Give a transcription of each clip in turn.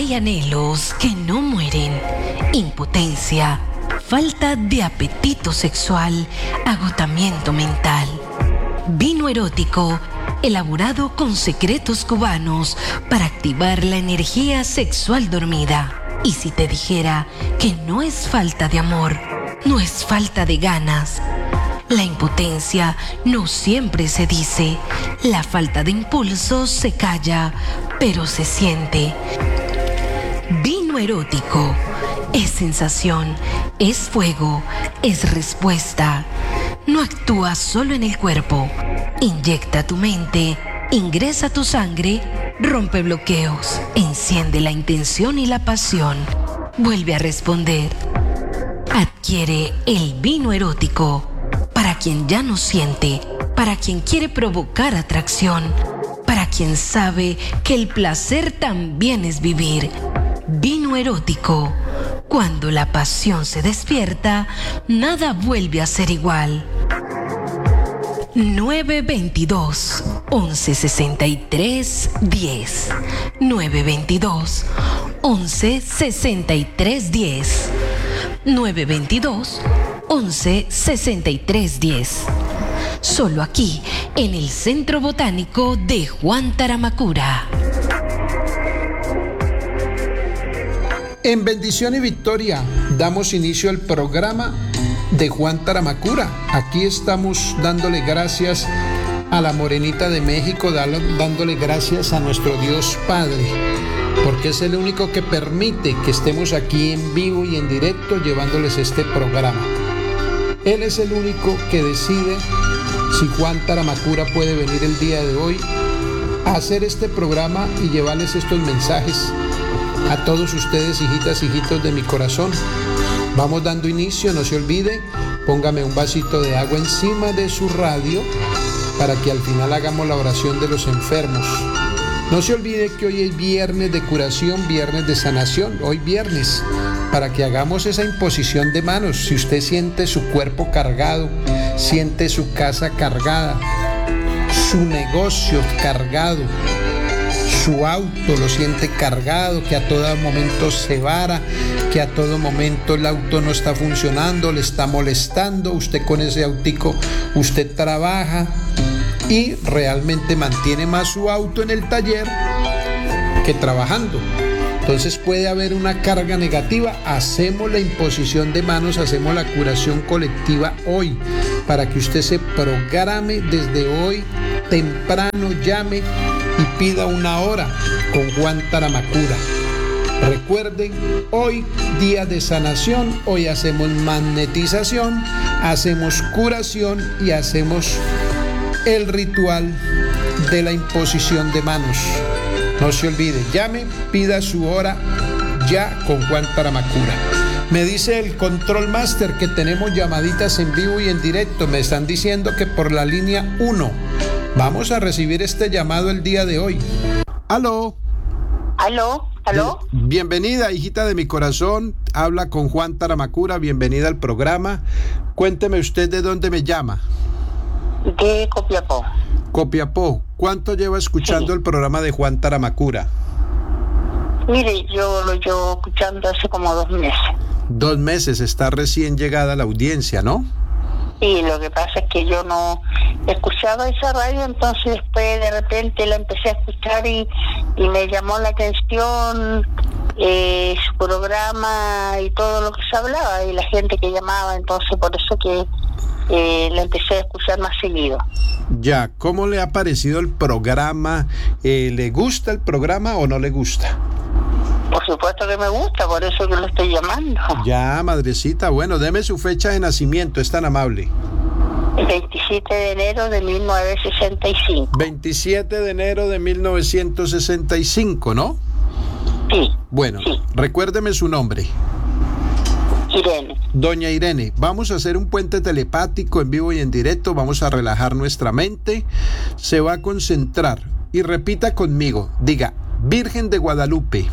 Hay anhelos que no mueren, impotencia, falta de apetito sexual, agotamiento mental. Vino erótico, elaborado con secretos cubanos para activar la energía sexual dormida. Y si te dijera que no es falta de amor, no es falta de ganas. La impotencia no siempre se dice, la falta de impulso se calla, pero se siente. Vino erótico es sensación, es fuego, es respuesta. No actúa solo en el cuerpo, inyecta tu mente, ingresa tu sangre, rompe bloqueos, enciende la intención y la pasión, vuelve a responder. Adquiere el vino erótico para quien ya no siente, para quien quiere provocar atracción, para quien sabe que el placer también es vivir. Vino erótico. Cuando la pasión se despierta, nada vuelve a ser igual. 922 1163 10 922 1163 10 922 1163 10. Solo aquí, en el Centro Botánico de Juan Taramacura. En bendición y victoria damos inicio al programa de Juan Taramacura. Aquí estamos dándole gracias a la Morenita de México, dándole gracias a nuestro Dios Padre, porque es el único que permite que estemos aquí en vivo y en directo llevándoles este programa. Él es el único que decide si Juan Taramacura puede venir el día de hoy a hacer este programa y llevarles estos mensajes a todos ustedes, hijitas, hijitos de mi corazón. Vamos dando inicio, no se olvide, póngame un vasito de agua encima de su radio para que al final hagamos la oración de los enfermos. No se olvide que hoy es viernes de curación, viernes de sanación, hoy viernes, para que hagamos esa imposición de manos. Si usted siente su cuerpo cargado, siente su casa cargada, su negocio cargado, su auto lo siente cargado, que a todo momento se vara, que a todo momento el auto no está funcionando, le está molestando, usted con ese autico, usted trabaja y realmente mantiene más su auto en el taller que trabajando. Entonces puede haber una carga negativa. Hacemos la imposición de manos, hacemos la curación colectiva hoy, para que usted se programe desde hoy temprano, llame y pida una hora con Juan Taramacura. Recuerden, hoy día de sanación, hoy hacemos magnetización, hacemos curación y hacemos el ritual de la imposición de manos. No se olvide, llame, pida su hora ya con Juan Taramacura. Me dice el Control Master que tenemos llamaditas en vivo y en directo. Me están diciendo que por la línea 1. Vamos a recibir este llamado el día de hoy. ¿Aló? ¿Aló? ¿Aló? Bienvenida, hijita de mi corazón. Habla con Juan Taramacura. Bienvenida al programa. Cuénteme usted de dónde me llama. De Copiapó. Copiapó. ¿Cuánto lleva escuchando el programa de Juan Taramacura? Mire, yo lo llevo escuchando hace como 2 meses. 2 meses, está recién llegada a la audiencia, ¿no? Y lo que pasa es que yo no escuchaba esa radio, entonces después de repente la empecé a escuchar y me llamó la atención su programa y todo lo que se hablaba y la gente que llamaba, entonces por eso que la empecé a escuchar más seguido. Ya, ¿cómo le ha parecido el programa? ¿Le gusta el programa o no le gusta? Por supuesto que me gusta, por eso que lo estoy llamando. Ya, madrecita, bueno, deme su fecha de nacimiento, es tan amable. El 27 de enero de 1965. 27 de enero de 1965, ¿no? Sí. Bueno, sí. Recuérdeme su nombre. Irene. Doña Irene, vamos a hacer un puente telepático en vivo y en directo, vamos a relajar nuestra mente, se va a concentrar y repita conmigo, diga, Virgen de Guadalupe.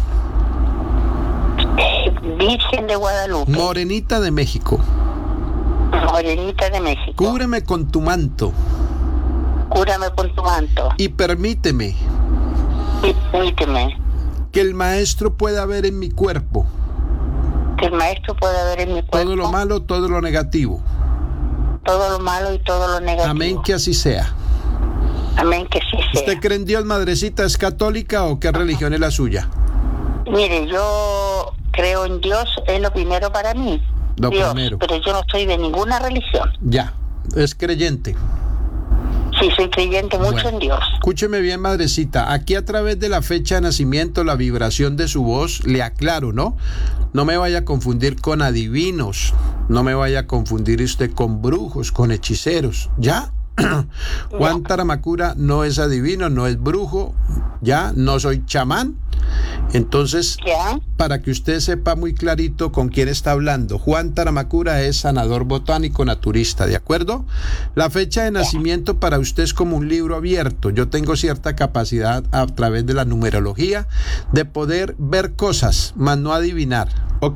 Virgen de Guadalupe. Morenita de México. Morenita de México. Cúbreme con tu manto. Cúrame con tu manto. Y permíteme. Y permíteme. que el maestro pueda ver en mi cuerpo. Que el maestro pueda ver en mi cuerpo. Todo lo malo, todo lo negativo. Todo lo malo y todo lo negativo. Amén, que así sea. Amén, que sí sea. ¿Usted cree en Dios, madrecita? ¿Es católica o qué religión es la suya? Mire, yo creo en Dios, es lo primero para mí. Lo Dios, primero. pero yo no soy de ninguna religión. Ya, es creyente. Sí, soy creyente mucho en Dios. Escúcheme bien, madrecita. Aquí a través de la fecha de nacimiento, la vibración de su voz, le aclaro, ¿no? No me vaya a confundir con adivinos. No me vaya a confundir usted con brujos, con hechiceros. ¿Ya? Juan Taramacura no es adivino, no es brujo. Ya, no soy chamán. Entonces, ¿Ya? para que usted sepa muy clarito con quién está hablando, Juan Taramacura es sanador botánico naturista, ¿de acuerdo? La fecha de nacimiento para usted es como un libro abierto. Yo tengo cierta capacidad a través de la numerología de poder ver cosas, más no adivinar, ¿ok?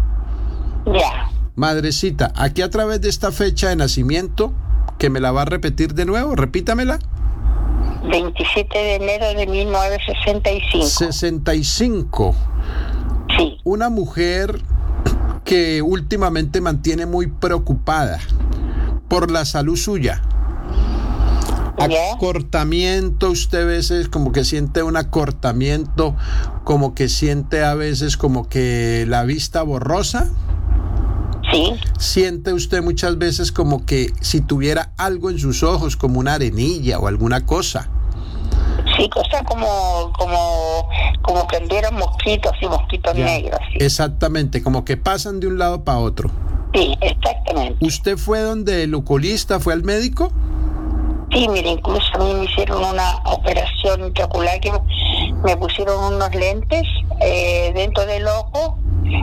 Ya. Madrecita, aquí a través de esta fecha de nacimiento, que me la va a repetir de nuevo, repítamela. 27 de enero de 1965. 65. Sí. Una mujer que últimamente mantiene muy preocupada por la salud suya. ¿Ya? Acortamiento, usted a veces como que siente un acortamiento, como que siente a veces como que la vista borrosa. Sí. Siente usted muchas veces como que si tuviera algo en sus ojos, como una arenilla o alguna cosa. Sí, cosa como que andieran mosquitos y mosquitos negros. Sí. Exactamente, como que pasan de un lado para otro. Sí, exactamente. ¿Usted fue donde el oculista, fue al médico? Sí, mire, incluso a mí me hicieron una operación intraocular que me pusieron unos lentes dentro del ojo,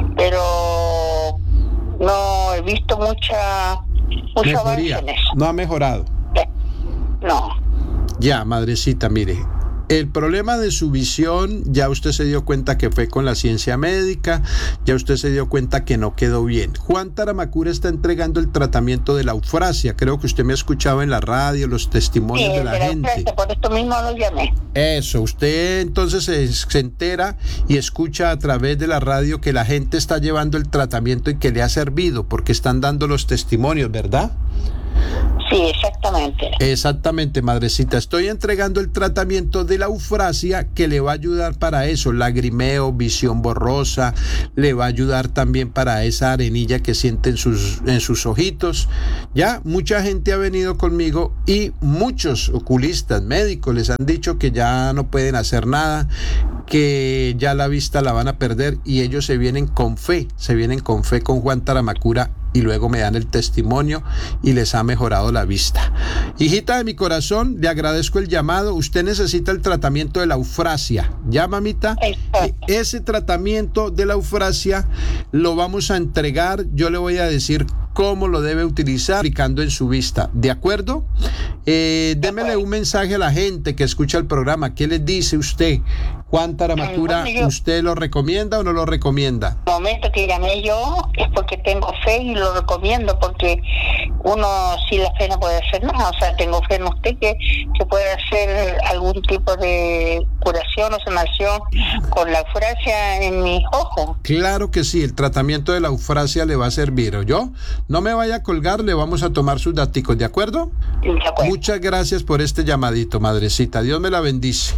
pero no he visto mucha avance en eso. No ha mejorado. No. Ya, madrecita, mire, el problema de su visión, ya usted se dio cuenta que fue con la ciencia médica, ya usted se dio cuenta que no quedó bien. Juan Taramacura está entregando el tratamiento de la eufrasia, creo que usted me ha escuchado en la radio, los testimonios de la gente. Eufrasia, por esto mismo lo llamé. Eso, usted entonces se entera y escucha a través de la radio que la gente está llevando el tratamiento y que le ha servido, porque están dando los testimonios, ¿verdad? Sí, exactamente. Exactamente, madrecita. Estoy entregando el tratamiento de la eufrasia que le va a ayudar para eso, lagrimeo, visión borrosa, le va a ayudar también para esa arenilla que siente en sus ojitos. Ya, mucha gente ha venido conmigo y muchos oculistas, médicos, les han dicho que ya no pueden hacer nada, que ya la vista la van a perder y ellos se vienen con fe con Juan Taramacura y luego me dan el testimonio y les ha mejorado la vista. Hijita de mi corazón, le agradezco el llamado. Usted necesita el tratamiento de la eufrasia. ¿Ya, mamita? Ese tratamiento de la eufrasia lo vamos a entregar. Yo le voy a decir cómo lo debe utilizar aplicando en su vista. ¿De acuerdo? Démele un mensaje a la gente que escucha el programa. ¿Qué les dice usted? Juan Taramacura, ¿usted lo recomienda o no lo recomienda? El momento que llamé yo es porque tengo fe y lo recomiendo, porque uno sin la fe no puede hacer nada. O sea, tengo fe en usted que puede hacer algún tipo de curación o sanación con la eufrasia en mis ojos. Claro que sí, el tratamiento de la eufrasia le va a servir, ¿oyó? No me vaya a colgar, le vamos a tomar sus daticos, ¿de acuerdo? De acuerdo. Muchas gracias por este llamadito, madrecita. Dios me la bendice.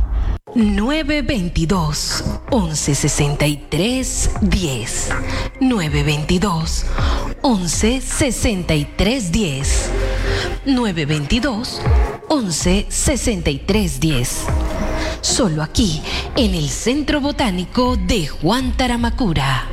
922-1163-10. 922-1163-10. 922-1163-10. Solo aquí, en el Centro Botánico de Juan Taramacura.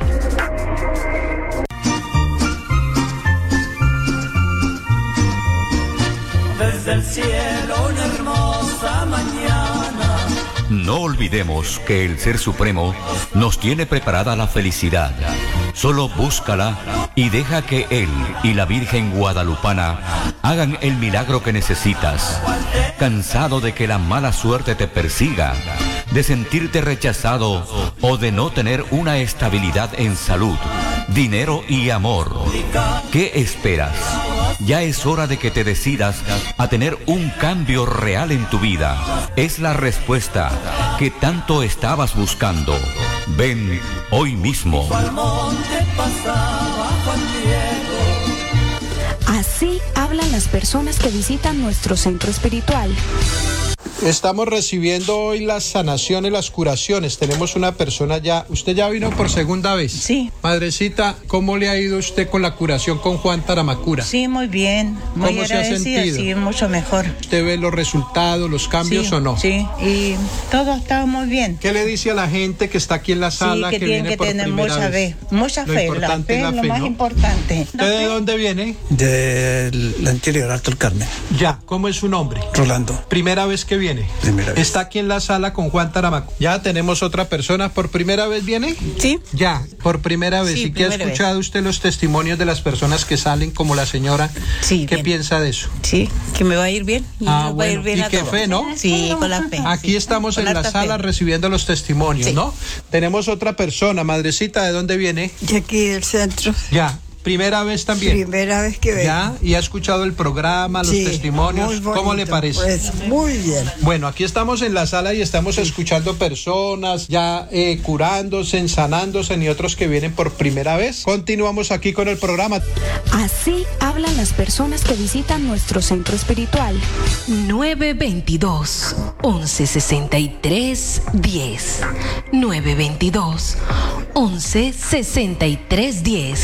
Desde el cielo una hermosa mañana. No olvidemos que el Ser Supremo nos tiene preparada la felicidad. Solo búscala y deja que Él y la Virgen Guadalupana hagan el milagro que necesitas. ¿Cansado de que la mala suerte te persiga, de sentirte rechazado o de no tener una estabilidad en salud, dinero y amor? ¿Qué esperas? Ya es hora de que te decidas a tener un cambio real en tu vida. Es la respuesta que tanto estabas buscando. Ven hoy mismo. Así hablan las personas que visitan nuestro centro espiritual. Estamos recibiendo hoy las sanaciones, las curaciones. Tenemos una persona ya. ¿Usted ya vino por segunda vez? Sí. Madrecita, ¿cómo le ha ido usted con la curación con Juan Taramacura? Sí, muy bien. Muy ¿Cómo se ha sentido? Sí, mucho mejor. ¿Usted ve los resultados, los cambios Sí, o no? Sí, y todo está muy bien. ¿Qué le dice a la gente que está aquí en la sala, Sí, que tienen viene que por tener primera mucha vez? fe. Mucha Lo fe. La importante fe es es la lo fe, más ¿no? importante. ¿Usted de dónde viene? Del anterior Alto el Carmen. Ya, ¿cómo es su nombre? Rolando. Primera vez que viene. Primera vez. Está aquí en la sala con Juan Taramacura. Ya tenemos otra persona. ¿Por primera vez viene? Sí. Ya, por primera vez. Sí, ¿Y qué ha primera escuchado usted los testimonios de las personas que salen como la señora? Sí, ¿Qué bien. piensa de eso? Sí, que me va a ir bien. Ah, Me va a ir bueno. bien ¿Y a qué todo. fe, no? Sí, con la fe. Aquí sí. estamos Con en la harta sala fe. recibiendo los testimonios, Sí. ¿no? Tenemos otra persona. Madrecita, ¿de dónde viene? De aquí del centro, Ya, primera vez también. primera vez que vengo. Ya, y ha escuchado el programa, los Sí, testimonios. muy bonito, ¿Cómo le parece? Pues muy bien. Bueno, aquí estamos en la sala y estamos escuchando personas ya curándose, sanándose y otros que vienen por primera vez. Continuamos aquí con el programa. Así hablan las personas que visitan nuestro centro espiritual. 922-1163-10. 922-1163-10.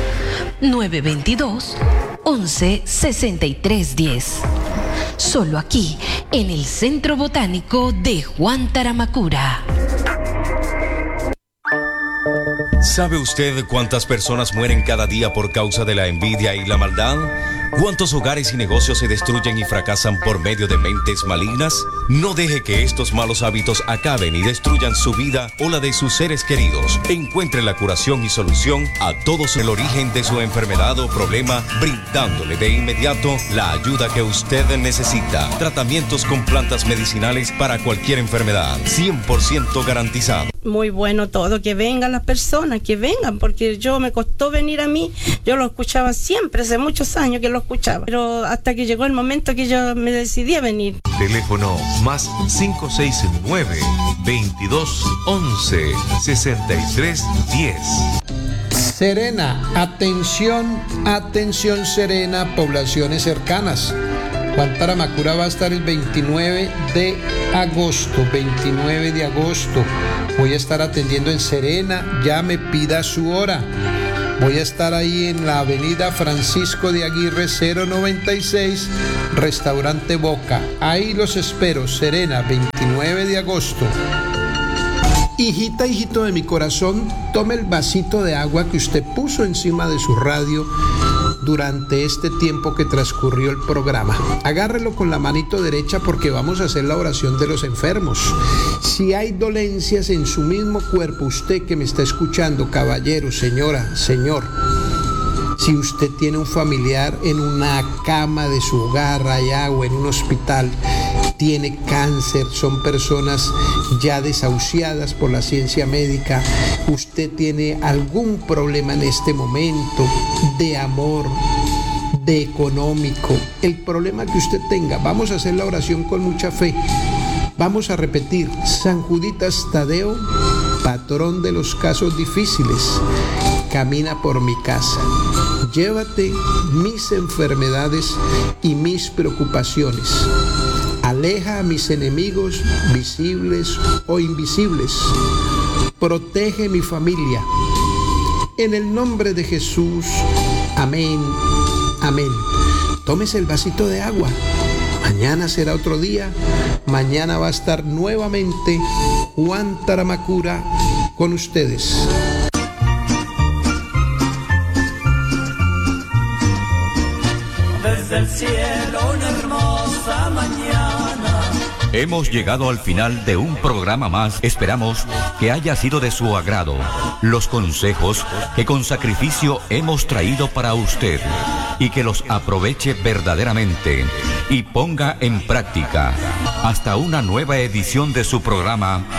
922-1163-10. Solo aquí, en el Centro Botánico de Juan Taramacura. ¿Sabe usted cuántas personas mueren cada día por causa de la envidia y la maldad? ¿Cuántos hogares y negocios se destruyen y fracasan por medio de mentes malignas? No deje que estos malos hábitos acaben y destruyan su vida o la de sus seres queridos. Encuentre la curación y solución a todos el origen de su enfermedad o problema, brindándole de inmediato la ayuda que usted necesita. Tratamientos con plantas medicinales para cualquier enfermedad, 100% garantizado. Muy bueno todo, que vengan las personas, que vengan, porque me costó venir a mí, yo lo escuchaba siempre, hace muchos años que lo escuchaba, pero hasta que llegó el momento que yo me decidí a venir. Teléfono más 569-2211-6310. Serena, atención, atención Serena, poblaciones cercanas. Juan Taramacura va a estar el 29 de agosto, 29 de agosto. Voy a estar atendiendo en Serena, ya me pida su hora. Voy a estar ahí en la avenida Francisco de Aguirre 096, Restaurante Boca. Ahí los espero, Serena, 29 de agosto. Hijita, hijito de mi corazón, tome el vasito de agua que usted puso encima de su radio durante este tiempo que transcurrió el programa. Agárrelo con la manito derecha porque vamos a hacer la oración de los enfermos. Si hay dolencias en su mismo cuerpo, usted que me está escuchando, caballero, señora, señor, si usted tiene un familiar en una cama de su hogar allá o en un hospital, tiene cáncer, son personas ya desahuciadas por la ciencia médica, usted tiene algún problema en este momento de amor, de económico, el problema que usted tenga, vamos a hacer la oración con mucha fe. Vamos a repetir: San Juditas Tadeo, patrón de los casos difíciles, camina por mi casa. Llévate mis enfermedades y mis preocupaciones. Aleja a mis enemigos, visibles o invisibles. Protege mi familia. En el nombre de Jesús. Amén. Amén. Tómese el vasito de agua. Mañana será otro día. Mañana va a estar nuevamente Juan Taramacura con ustedes. Desde el cielo una hermosa mañana. Hemos llegado al final de un programa más. Esperamos que haya sido de su agrado los consejos que con sacrificio hemos traído para usted y que los aproveche verdaderamente y ponga en práctica. Hasta una nueva edición de su programa